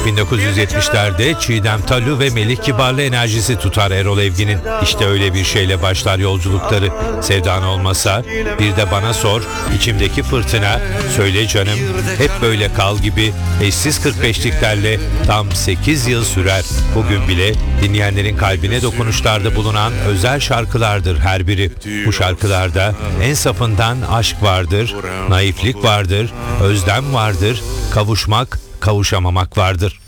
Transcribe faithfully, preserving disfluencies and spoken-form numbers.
bin dokuz yüz yetmişlerde Çiğdem Talu ve Melih Kibarlı enerjisi tutar Erol Evgin'in. İşte öyle bir şeyle başlar yolculukları. Sevdan olmasa, bir de bana sor, içimdeki fırtına, söyle canım, hep böyle kal gibi eşsiz kırk beşliklerle tam sekiz yıl sürer. Bugün bile dinleyenlerin kalbine dokunuşlarda bulunan özel şarkılardır her biri. Bu şarkılarda en safından aşk vardır, naiflik vardır, özlem vardır, kavuşmak, kavuşamamak vardır.